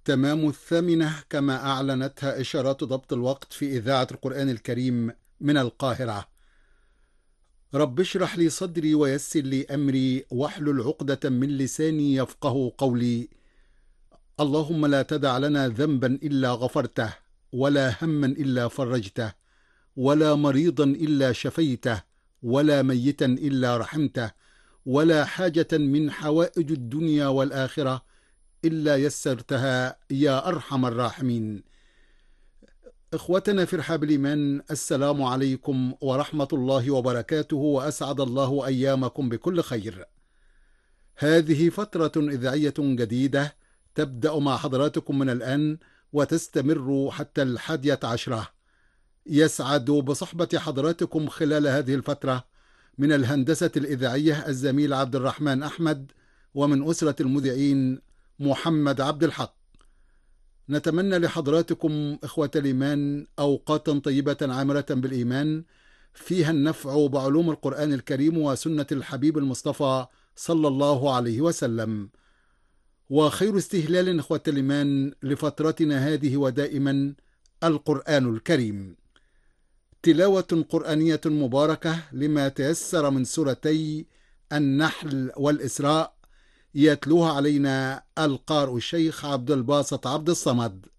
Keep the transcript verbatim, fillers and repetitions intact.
تمام الثامنة كما أعلنتها إشارات ضبط الوقت في إذاعة القرآن الكريم من القاهرة. رب اشرح لي صدري ويسر لي أمري واحلل عقدة من لساني يفقه قولي. اللهم لا تدع لنا ذنبا إلا غفرته، ولا هما إلا فرجته، ولا مريضا إلا شفيته، ولا ميتا إلا رحمته، ولا حاجة من حوائج الدنيا والآخرة إلا يسرتها يا أرحم الراحمين. إخوتنا في رحاب الإيمان، السلام عليكم ورحمة الله وبركاته، وأسعد الله أيامكم بكل خير. هذه فترة إذاعية جديدة تبدأ مع حضراتكم من الآن وتستمر حتى الحادية عشرة. يسعد بصحبة حضراتكم خلال هذه الفترة من الهندسة الإذاعية الزميل عبد الرحمن أحمد، ومن أسرة المذيعين محمد عبد الحق. نتمنى لحضراتكم إخوة الإيمان أوقاتا طيبة عامرة بالإيمان، فيها النفع بعلوم القرآن الكريم وسنة الحبيب المصطفى صلى الله عليه وسلم. وخير استهلال إخوة الإيمان لفترتنا هذه ودائما القرآن الكريم، تلاوة قرآنية مباركة لما تيسر من سورتي النحل والإسراء، يتلوها علينا القارئ الشيخ عبد الباسط عبد الصمد.